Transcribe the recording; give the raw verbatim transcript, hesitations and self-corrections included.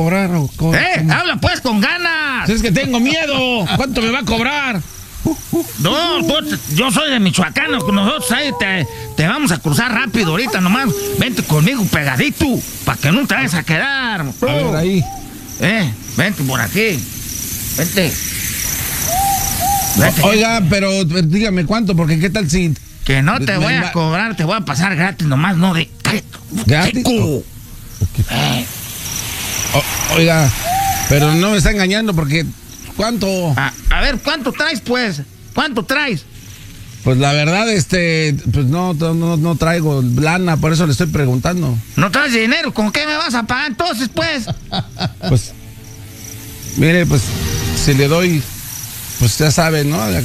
cobrar? O co- ¡Eh! ¿cómo? ¡Habla pues con ganas! Es que tengo miedo. ¿Cuánto me va a cobrar? No, tú- yo soy de Michoacán, nosotros ahí te, te vamos a cruzar rápido ahorita nomás. Vente conmigo pegadito, para que no te vayas a quedar. A ver, ahí. Eh, vente por aquí. Vente. Vente. Oiga, pero dígame cuánto, porque qué tal si... Que no te me- voy me- a cobrar, te voy a pasar gratis nomás, no de... ¿Gratis? Chico. Eh, O- oiga, pero no me está engañando porque... ¿Cuánto? a, a ver, ¿cuánto traes pues? ¿Cuánto traes? Pues la verdad, este... Pues no, no, no traigo lana, por eso le estoy preguntando. ¿No traes dinero? ¿Con qué me vas a pagar entonces pues? Pues... Mire, pues... Si le doy... Pues ya sabe, ¿no?